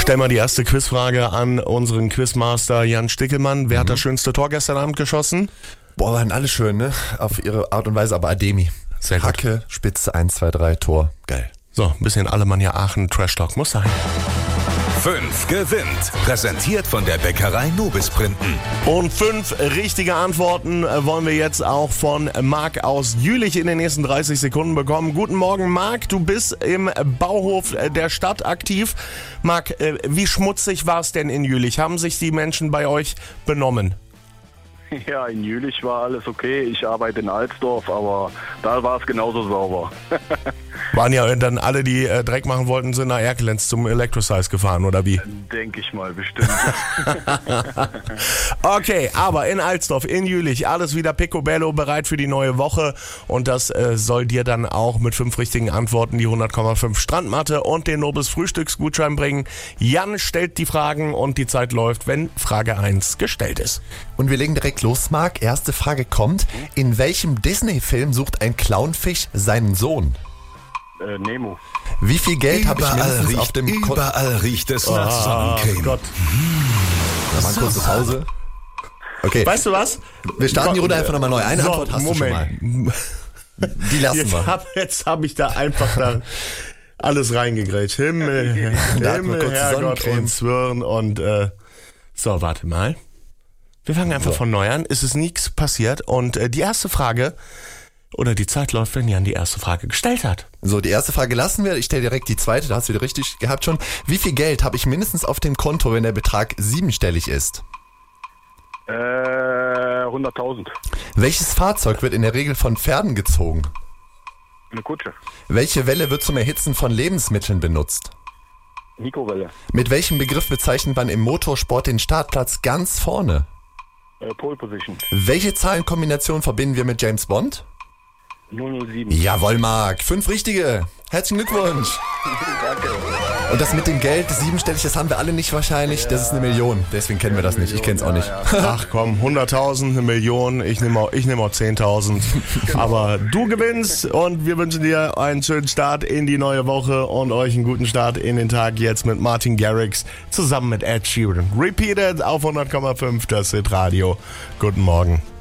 Stell mal die erste Quizfrage an unseren Quizmaster Jan Stickelmann. Wer hat das schönste Tor gestern Abend geschossen? Boah, waren alle schön, ne? Auf ihre Art und Weise, aber Ademi. Sehr gut. Hacke, Spitze, 1, 2, 3, Tor. Geil. So, ein bisschen Alemannia Aachen, Trash Talk muss sein. 5 gewinnt. Präsentiert von der Bäckerei Nobis Printen. Und 5 richtige Antworten wollen wir jetzt auch von Marc aus Jülich in den nächsten 30 Sekunden bekommen. Guten Morgen, Marc. Du bist im Bauhof der Stadt aktiv. Marc, wie schmutzig war es denn in Jülich? Haben sich die Menschen bei euch benommen? Ja, in Jülich war alles okay. Ich arbeite in Alsdorf, aber da war es genauso sauber. Waren ja dann alle, die Dreck machen wollten, sind nach Erkelenz zum Electrosize gefahren, oder wie? Denke ich mal, bestimmt. Okay, aber in Alsdorf, in Jülich, alles wieder picobello, bereit für die neue Woche. Und das soll dir dann auch mit 5 richtigen Antworten die 100,5 Strandmatte und den Nobis Frühstücksgutschein bringen. Jan stellt die Fragen und die Zeit läuft, wenn Frage 1 gestellt ist. Und wir legen direkt los, Marc. Erste Frage kommt. In welchem Disney-Film sucht ein Clownfisch seinen Sohn? Nemo. Wie viel Geld habe ich mindestens auf dem Konto? Überall riecht es nach Sonnencreme. Gott. Da war eine kurze Pause. Okay, Weißt du was? wir starten die Runde einfach nochmal neu. Eine Antwort hast du schon mal. Die lassen wir. Jetzt hab ich da einfach da alles reingegrätscht. Himmel, Da hatten wir kurz Herrgott Sonnencreme. und Zwirn und so, warte mal. Wir fangen einfach von neu an. Es ist nichts passiert und die erste Frage, oder die Zeit läuft, wenn Jan die erste Frage gestellt hat. So, die erste Frage lassen wir. Ich stelle direkt die zweite, da hast du wieder richtig gehabt schon. Wie viel Geld habe ich mindestens auf dem Konto, wenn der Betrag 7-stellig ist? 100.000. Welches Fahrzeug wird in der Regel von Pferden gezogen? Eine Kutsche. Welche Welle wird zum Erhitzen von Lebensmitteln benutzt? Mikrowelle. Mit welchem Begriff bezeichnet man im Motorsport den Startplatz ganz vorne? Pole Position. Welche Zahlenkombination verbinden wir mit James Bond? 007. Jawohl, Marc. 5 richtige. Herzlichen Glückwunsch. Danke. Und das mit dem Geld, 7-stellig, das haben wir alle nicht wahrscheinlich. Das ist 1 Million. Deswegen kennen wir das nicht. Ich kenn's auch nicht. Ach komm, 100.000, 1 Million, ich nehme auch 10.000. Aber du gewinnst und wir wünschen dir einen schönen Start in die neue Woche und euch einen guten Start in den Tag jetzt mit Martin Garrix zusammen mit Ed Sheeran. Repeated auf 100,5 das Hit Radio. Guten Morgen.